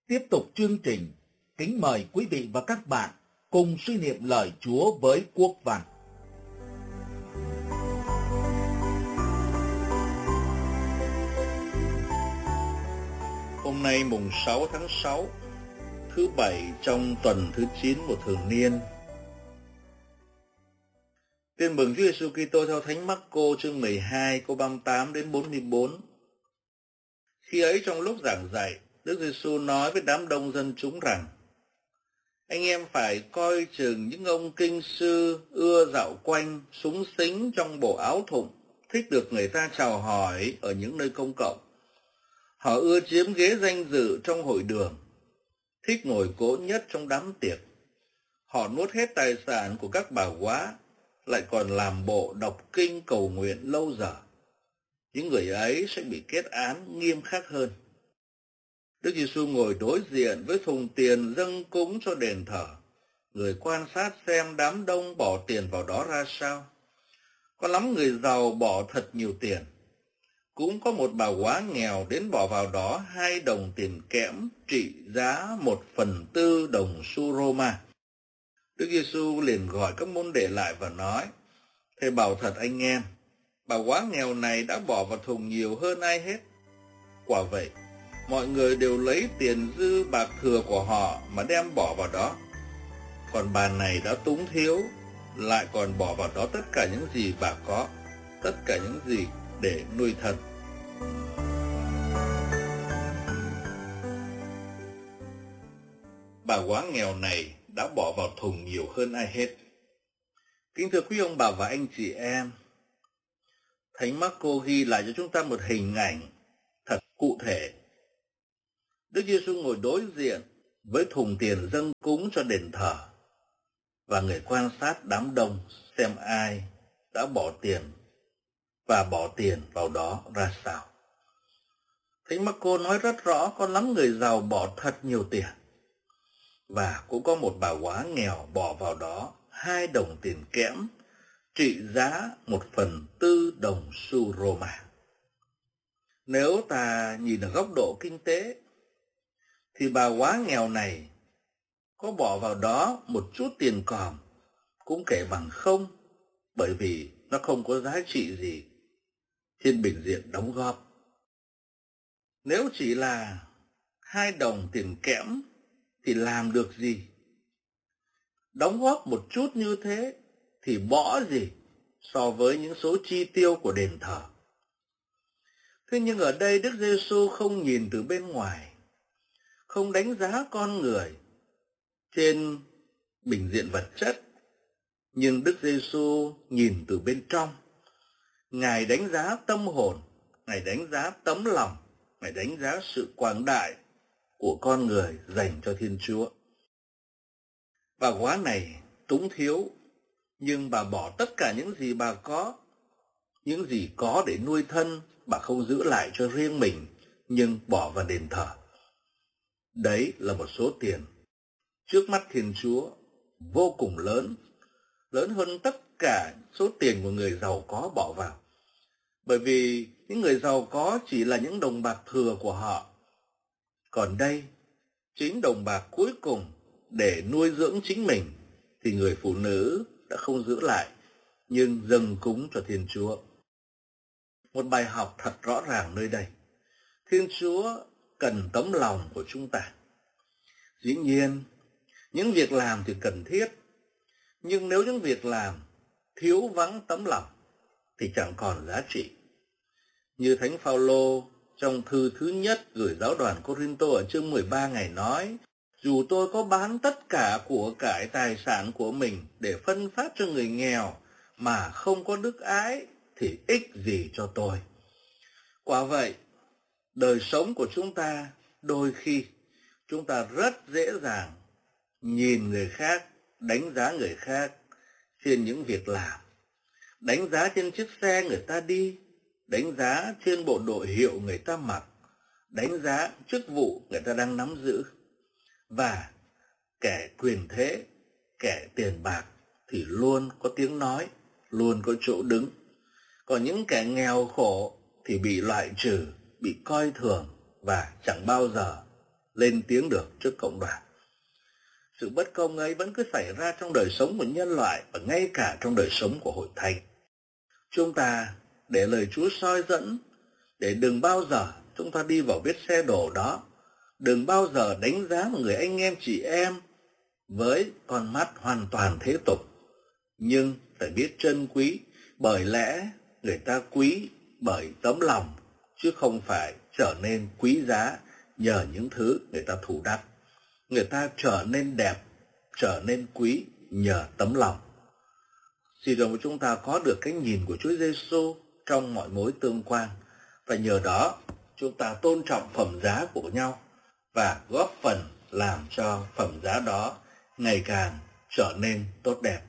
Tiếp tục chương trình, kính mời quý vị và các bạn cùng suy niệm lời Chúa với Quốc Văn. Hôm nay mùng 6 tháng 6, thứ Bảy trong tuần thứ 9 của thường niên. Tin mừng Chúa Giêsu Kitô theo Thánh Mác-cô chương 12 câu 38 đến 44. Khi ấy trong lúc giảng dạy, Đức Giêsu nói với đám đông dân chúng rằng: anh em phải coi chừng những ông kinh sư ưa dạo quanh súng xính trong bộ áo thụng, thích được người ta chào hỏi ở những nơi công cộng. Họ ưa chiếm ghế danh dự trong hội đường, thích ngồi cỗ nhất trong đám tiệc. Họ nuốt hết tài sản của các bà góa, lại còn làm bộ đọc kinh cầu nguyện lâu giờ. Những người ấy sẽ bị kết án nghiêm khắc hơn. Đức Giêsu ngồi đối diện với thùng tiền dâng cúng cho đền thờ. Người quan sát xem đám đông bỏ tiền vào đó ra sao. Có lắm người giàu bỏ thật nhiều tiền. Cũng có một bà góa nghèo đến bỏ vào đó 2 đồng tiền kẽm trị giá 1/4 đồng xu Roma. Đức Giêsu liền gọi các môn đệ lại và nói: thầy bảo thật anh em, bà góa nghèo này đã bỏ vào thùng nhiều hơn ai hết. Quả vậy, mọi người đều lấy tiền dư bạc thừa của họ mà đem bỏ vào đó. Còn bà này đã túng thiếu, lại còn bỏ vào đó tất cả những gì bà có, tất cả những gì để nuôi thân. Bà góa nghèo này đã bỏ vào thùng nhiều hơn ai hết. Kính thưa quý ông bà và anh chị em, Thánh Mác-cô ghi lại cho chúng ta một hình ảnh thật cụ thể. Đức Giêsu ngồi đối diện với thùng tiền dâng cúng cho đền thờ, và người quan sát đám đông xem ai đã bỏ tiền và bỏ tiền vào đó ra sao. Thánh Mác-cô nói rất rõ, có lắm người giàu bỏ thật nhiều tiền, và cũng có một bà góa nghèo bỏ vào đó 2 đồng tiền kẽm trị giá 1/4 đồng xu Roma. Nếu ta nhìn ở góc độ kinh tế, thì bà góa nghèo này có bỏ vào đó một chút tiền còm cũng kể bằng không, bởi vì nó không có giá trị gì trên bình diện đóng góp. Nếu chỉ là 2 đồng tiền kẽm thì làm được gì? Đóng góp một chút như thế thì bỏ gì so với những số chi tiêu của đền thờ. Thế nhưng ở đây Đức Giêsu không nhìn từ bên ngoài, không đánh giá con người trên bình diện vật chất, nhưng Đức Giêsu nhìn từ bên trong. Ngài đánh giá tâm hồn, Ngài đánh giá tấm lòng, Ngài đánh giá sự quảng đại của con người dành cho Thiên Chúa. Bà góa này túng thiếu, nhưng bà bỏ tất cả những gì bà có, những gì có để nuôi thân, bà không giữ lại cho riêng mình, nhưng bỏ vào đền thờ. Đấy là một số tiền trước mắt Thiên Chúa vô cùng lớn, lớn hơn tất cả số tiền của người giàu có bỏ vào. Bởi vì những người giàu có chỉ là những đồng bạc thừa của họ. Còn đây, chính đồng bạc cuối cùng để nuôi dưỡng chính mình thì người phụ nữ đã không giữ lại, nhưng dâng cúng cho Thiên Chúa. Một bài học thật rõ ràng nơi đây. Thiên Chúa cần tấm lòng của chúng ta. Dĩ nhiên, những việc làm thì cần thiết, nhưng nếu những việc làm thiếu vắng tấm lòng thì chẳng còn giá trị. Như Thánh Phaolô trong thư thứ nhất gửi giáo đoàn Cô-rinh-tô ở chương 13 Ngài nói: dù tôi có bán tất cả của cải tài sản của mình để phân phát cho người nghèo mà không có đức ái thì ích gì cho tôi. Quả vậy, đời sống của chúng ta đôi khi chúng ta rất dễ dàng nhìn người khác, đánh giá người khác trên những việc làm, đánh giá trên chiếc xe người ta đi, đánh giá trên bộ đội hiệu người ta mặc, đánh giá chức vụ người ta đang nắm giữ. Và kẻ quyền thế, kẻ tiền bạc thì luôn có tiếng nói, luôn có chỗ đứng. Còn những kẻ nghèo khổ thì bị loại trừ, bị coi thường và chẳng bao giờ lên tiếng được trước cộng đoàn. Sự bất công ấy vẫn cứ xảy ra trong đời sống của nhân loại và ngay cả trong đời sống của hội thánh. Chúng ta để lời Chúa soi dẫn, để đừng bao giờ chúng ta đi vào vết xe đổ đó, đừng bao giờ đánh giá một người anh em chị em với con mắt hoàn toàn thế tục, nhưng phải biết trân quý, bởi lẽ người ta quý bởi tấm lòng, chứ không phải trở nên quý giá nhờ những thứ người ta thủ đắc. Người ta trở nên đẹp, trở nên quý nhờ tấm lòng. Xin rồi chúng ta có được cái nhìn của Chúa Giêsu trong mọi mối tương quan, và nhờ đó chúng ta tôn trọng phẩm giá của nhau và góp phần làm cho phẩm giá đó ngày càng trở nên tốt đẹp.